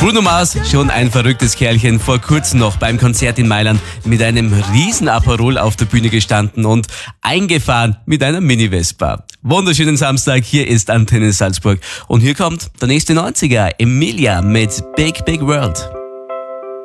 Bruno Mars, schon ein verrücktes Kerlchen, vor kurzem noch beim Konzert in Mailand mit einem riesen Aperol auf der Bühne gestanden und eingefahren mit einer Mini-Vespa. Wunderschönen Samstag, hier ist Antenne Salzburg und hier kommt der nächste 90er, Emilia mit Big Big World.